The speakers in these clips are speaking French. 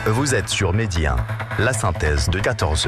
Vous êtes sur Midi 1, la synthèse de 14h.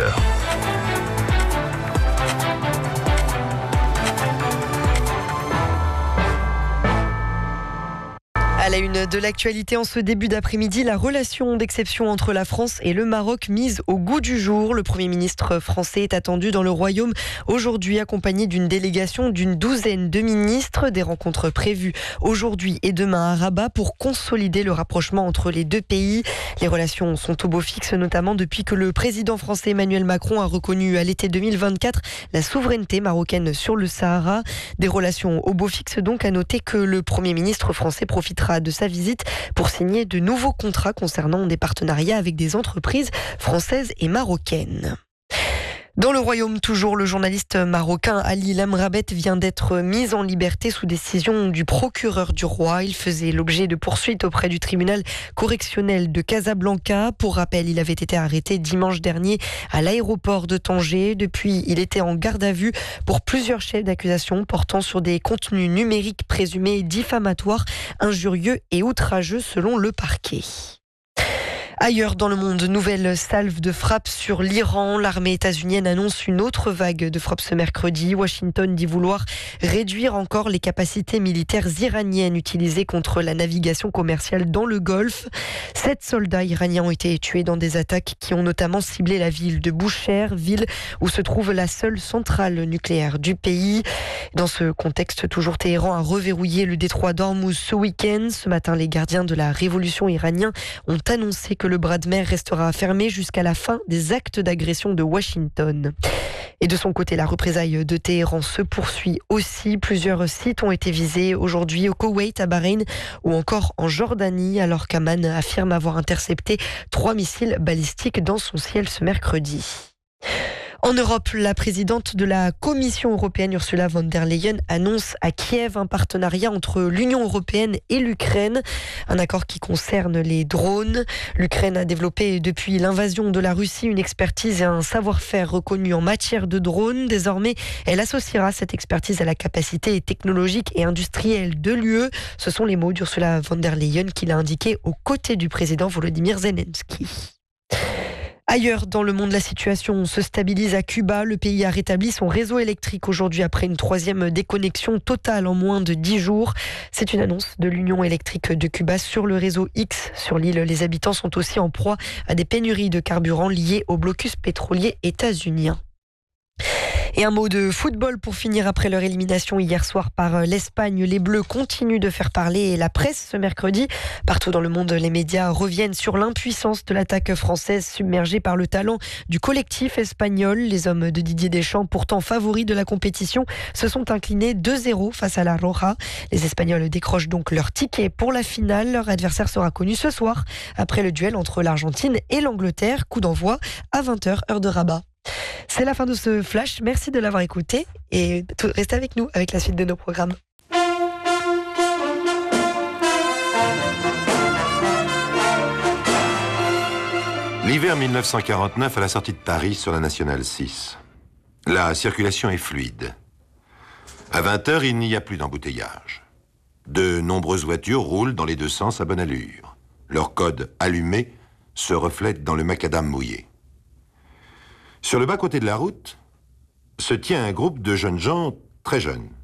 À la une de l'actualité en ce début d'après-midi, la relation d'exception entre la France et le Maroc mise au goût du jour. Le Premier ministre français est attendu dans le Royaume aujourd'hui, accompagné d'une délégation d'une douzaine de ministres. Des rencontres prévues aujourd'hui et demain à Rabat pour consolider le rapprochement entre les deux pays. Les relations sont au beau fixe, notamment depuis que le président français Emmanuel Macron a reconnu à l'été 2024 la souveraineté marocaine sur le Sahara. Des relations au beau fixe donc, à noter que le Premier ministre français profitera de sa visite pour signer de nouveaux contrats concernant des partenariats avec des entreprises françaises et marocaines. Dans le Royaume, toujours, le journaliste marocain Ali Lamrabet vient d'être mis en liberté sous décision du procureur du roi. Il faisait l'objet de poursuites auprès du tribunal correctionnel de Casablanca. Pour rappel, il avait été arrêté dimanche dernier à l'aéroport de Tanger. Depuis, il était en garde à vue pour plusieurs chefs d'accusation portant sur des contenus numériques présumés diffamatoires, injurieux et outrageux selon le parquet. Ailleurs dans le monde, nouvelle salve de frappe sur l'Iran. L'armée états-unienne annonce une autre vague de frappe ce mercredi. Washington dit vouloir réduire encore les capacités militaires iraniennes utilisées contre la navigation commerciale dans le Golfe. 7 soldats iraniens ont été tués dans des attaques qui ont notamment ciblé la ville de Boucher, ville où se trouve la seule centrale nucléaire du pays. Dans ce contexte, toujours, Téhéran a reverrouillé le détroit d'Ormuz ce week-end. Ce matin, les gardiens de la révolution iranienne ont annoncé que le bras de mer restera fermé jusqu'à la fin des actes d'agression de Washington. Et de son côté, la représaille de Téhéran se poursuit aussi. Plusieurs sites ont été visés aujourd'hui au Koweït, à Bahreïn ou encore en Jordanie, alors qu'Amman affirme avoir intercepté 3 missiles balistiques dans son ciel ce mercredi. En Europe, la présidente de la Commission européenne, Ursula von der Leyen, annonce à Kiev un partenariat entre l'Union européenne et l'Ukraine. Un accord qui concerne les drones. L'Ukraine a développé depuis l'invasion de la Russie une expertise et un savoir-faire reconnus en matière de drones. Désormais, elle associera cette expertise à la capacité technologique et industrielle de l'UE. Ce sont les mots d'Ursula von der Leyen qu'il a indiqués aux côtés du président Volodymyr Zelensky. Ailleurs dans le monde, la situation se stabilise à Cuba. Le pays a rétabli son réseau électrique aujourd'hui après une 3e déconnexion totale en moins de 10 jours. C'est une annonce de l'Union électrique de Cuba sur le réseau X. Sur l'île, les habitants sont aussi en proie à des pénuries de carburant liées au blocus pétrolier états-unien. Et un mot de football pour finir. Après leur élimination hier soir par l'Espagne, les Bleus continuent de faire parler la presse ce mercredi. Partout dans le monde, les médias reviennent sur l'impuissance de l'attaque française submergée par le talent du collectif espagnol. Les hommes de Didier Deschamps, pourtant favoris de la compétition, se sont inclinés 2-0 face à la Roja. Les Espagnols décrochent donc leur ticket pour la finale. Leur adversaire sera connu ce soir après le duel entre l'Argentine et l'Angleterre. Coup d'envoi à 20h, heure de Rabat. C'est la fin de ce flash. Merci de l'avoir écouté et restez avec nous avec la suite de nos programmes. L'hiver 1949 à la sortie de Paris sur la Nationale 6. La circulation est fluide. À 20h, il n'y a plus d'embouteillage. De nombreuses voitures roulent dans les deux sens à bonne allure. Leur code allumé se reflète dans le macadam mouillé. Sur le bas-côté de la route se tient un groupe de jeunes gens très jeunes.